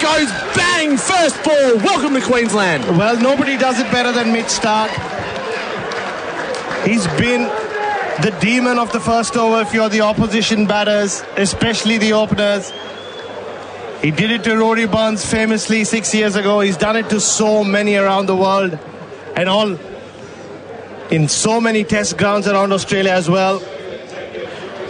goes, bang, first ball. Welcome to Queensland. Well, nobody does it better than Mitch Starc. He's been the demon of the first over if you're the opposition batters, especially the openers. He did it to Rory Burns famously 6 years ago. He's done it to so many around the world and all in so many test grounds around Australia as well.